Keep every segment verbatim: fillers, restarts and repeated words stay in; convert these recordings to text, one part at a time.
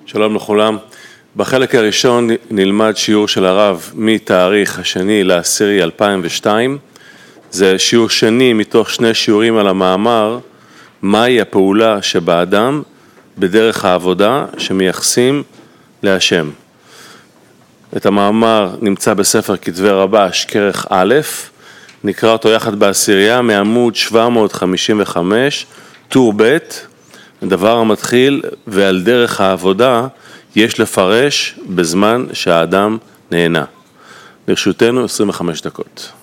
שלום לכולם. בחלק הראשון נלמד שיעור של הרב מתאריך השני לעשירי אלפיים ושתיים. זה שיעור שני מתוך שני שיעורים על המאמר מהי הפעולה שבאדם בדרך העבודה שמייחסים להשם. את המאמר נמצא בספר כתבי רבש כרך א', נקרא אותו יחד בעשירייה מעמוד שבע מאות חמישים וחמש, טור ב', הדבר המתחיל ועל דרך העבודה יש לפרש בזמן שהאדם נהנה. לרשותנו עשרים וחמש דקות.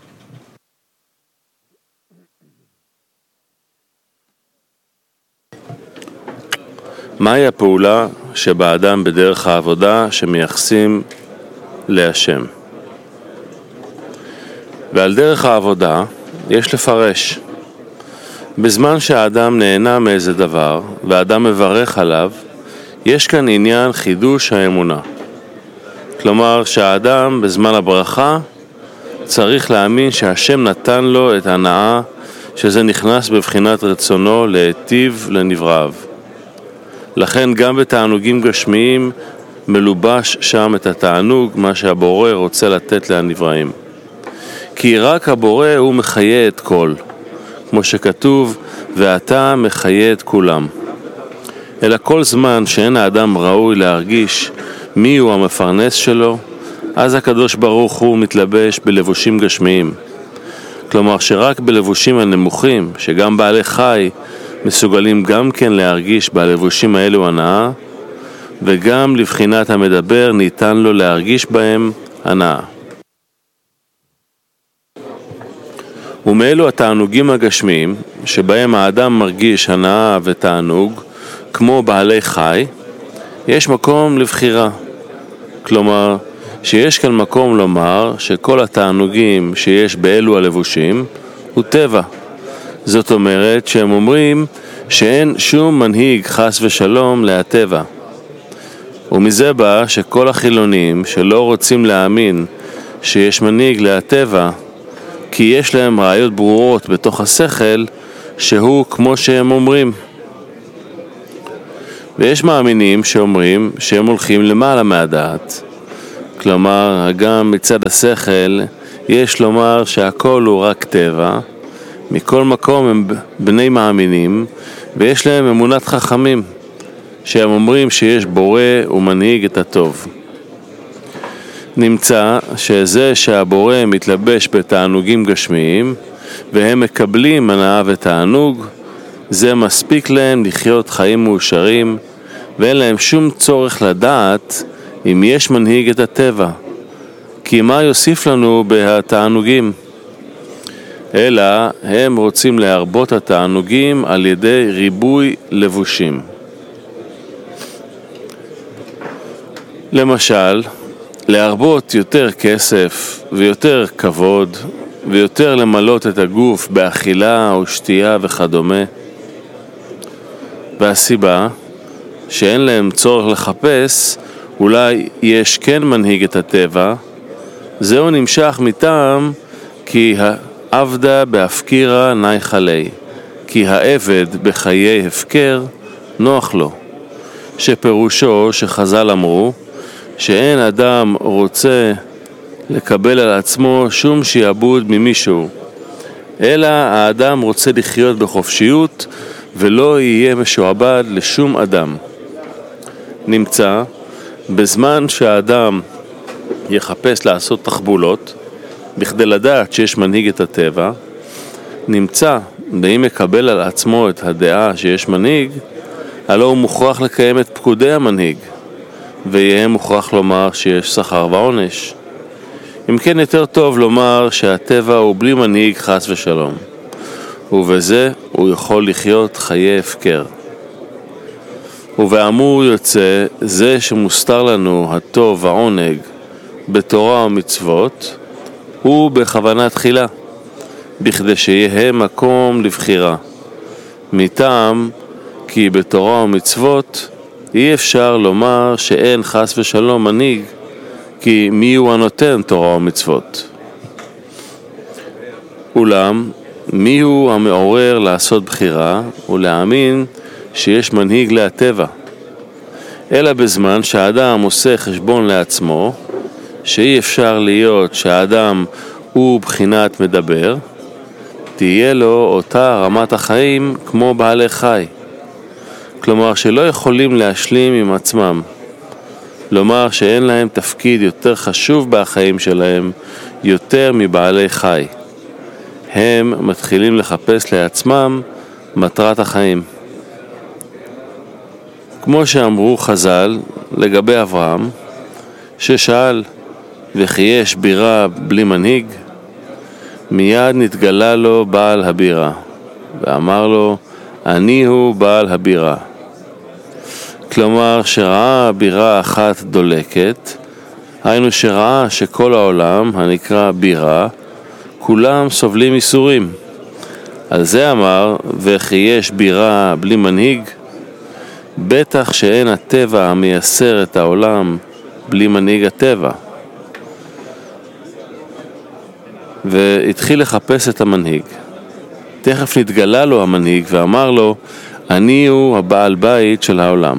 מהי הפעולה שבאדם בדרך העבודה שמייחסים להשם? ועל דרך העבודה יש לפרש. בזמן שהאדם נהנה מאיזה דבר והאדם מברך עליו, יש כאן עניין חידוש האמונה. כלומר שהאדם בזמן הברכה צריך להאמין שהשם נתן לו את הנאה, שזה נכנס בבחינת רצונו להיטיב לנבראיו. לכן גם בתענוגים גשמיים מלובש שם את התענוג, מה שהבורא רוצה לתת לנבראים. כי רק הבורא הוא מחיה את כל, כמו שכתוב, ואתה מחיה את כולם. אלא כל זמן שאין האדם ראוי להרגיש מי הוא המפרנס שלו, אז הקדוש ברוך הוא מתלבש בלבושים גשמיים. כלומר שרק בלבושים הנמוכים, שגם בעלי חי מסוגלים גם כן להרגיש בלבושים האלו הנאה, וגם לבחינת המדבר ניתן לו להרגיש בהם הנאה. ומאלו התענוגים הגשמיים, שבהם האדם מרגיש הנאה ותענוג, כמו בעלי חי, יש מקום לבחירה. כלומר, שיש כאן מקום לומר שכל התענוגים שיש באלו הלבושים הוא טבע. זאת אומרת שהם אומרים שאין שום מנהיג חס ושלום להטבע. ומזה בא שכל החילונים שלא רוצים להאמין שיש מנהיג להטבע, כי יש להם ראיות ברורות בתוך השכל שהוא כמו שהם אומרים. ויש מאמינים שאומרים שהם הולכים למעלה מהדעת. כלומר, גם מצד השכל יש לומר שהכל הוא רק טבע. מכל מקום הם בני מאמינים, ויש להם אמונת חכמים, שהם אומרים שיש בורא ומנהיג את הטוב. נמצא שזה שהבורא מתלבש בתענוגים גשמיים, והם מקבלים הנאה ותענוג, זה מספיק להם לחיות חיים מאושרים, ואין להם שום צורך לדעת אם יש מנהיג את הטבע. כי מה יוסיף לנו בתענוגים? אלא הם רוצים להרבות התענוגים על ידי ריבוי לבושים. למשל, להרבות יותר כסף ויותר כבוד ויותר למלות את הגוף באכילה או שתייה וכדומה. והסיבה שאין להם צורך לחפש, אולי יש כן מנהיג את הטבע, זהו נמשך מטעם כי העבדה בהפקירה נייחה לי, כי העבד בחיי הפקר נוח לו, שפירושו שחז"ל אמרו שאין אדם רוצה לקבל על עצמו שום שיעבוד ממישהו, אלא האדם רוצה לחיות בחופשיות ולא יהיה משועבד לשום אדם. נמצא בזמן שהאדם יחפש לעשות תחבולות בכדי לדעת שיש מנהיג את הטבע, נמצא ואם יקבל על עצמו את הדעה שיש מנהיג, הלא הוא מוכרח לקיים את פקודי המנהיג, ויהיה מוכרח לומר שיש שכר ועונש. אם כן יותר טוב לומר שהטבע הוא בלי מנהיג חס ושלום, ובזה הוא יכול לחיות חיי הפקר. ובאמור יוצא זה שמוסתר לנו הטוב והעונג בתורה ומצוות, הוא בכוונה תחילה, בכדי שיהיה מקום לבחירה. מטעם כי בתורה ומצוות אי אפשר לומר שאין חס ושלום מנהיג, כי מי הוא הנותן תורה ומצוות? אולם מי הוא המעורר לעשות בחירה ולהאמין שיש מנהיג להטבע? אלא בזמן שהאדם עושה חשבון לעצמו, שאי אפשר להיות שהאדם הוא בחינת מדבר, תהיה לו אותה רמת החיים כמו בעלי חי. כלומר שלא יכולים להשלים עם עצמם. לומר שאין להם תפקיד יותר חשוב בחיים שלהם יותר מבעלי חי. הם מתחילים לחפש לעצמם מטרת החיים. כמו שאמרו חז"ל לגבי אברהם, ששאל וכי יש בירה בלי מנהיג, מיד נתגלה לו בעל הבירה, ואמר לו, אני הוא בעל הבירה. כלומר שראה בירה אחת דולקת, היינו שראה שכל העולם הנקרא בירה, כולם סובלים איסורים. על זה אמר, וכי יש בירה בלי מנהיג, בטח שאין הטבע המייסר את העולם בלי מנהיג הטבע. והתחיל לחפש את המנהיג. תכף נתגלה לו המנהיג ואמר לו, אני הוא הבעל בית של העולם.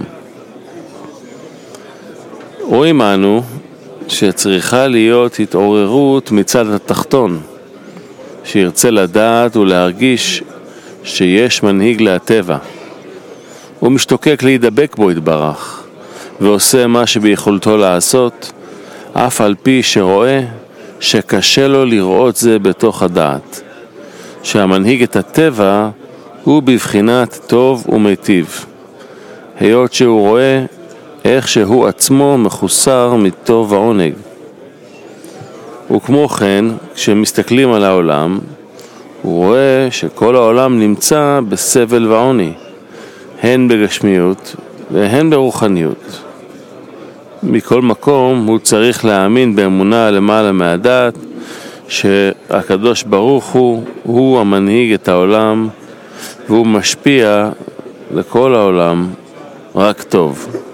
רואים אנו שצריכה להיות התעוררות מצד התחתון, שירצה לדעת ולהרגיש שיש מנהיג להטבע. הוא משתוקק להידבק בו יתברך, ועושה מה שביכולתו לעשות, אף על פי שרואה שקשה לו לראות זה בתוך הדעת, שהמנהיג את הטבע הוא בבחינת טוב ומיטיב, היות שהוא רואה איך שהוא עצמו מחוסר מטוב ועונג. וכמו כן, כשמסתכלים על העולם, הוא רואה שכל העולם נמצא בסבל ועוני, הן בגשמיות והן ברוחניות. מכל מקום הוא צריך להאמין באמונה למעלה מהדעת, שהקדוש ברוך הוא, הוא המנהיג את העולם, והוא משפיע לכל העולם רק טוב.